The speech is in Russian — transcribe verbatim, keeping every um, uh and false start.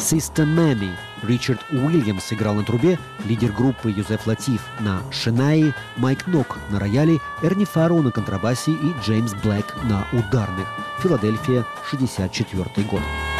Sister Mammy. Ричард Уильямс играл на трубе, лидер группы Юзеф Латиф на шенайи, Майк Нок на рояле, Эрни Фарроу на контрабасе и Джеймс Блэк на ударных. Филадельфия, шестьдесят четвёртый год.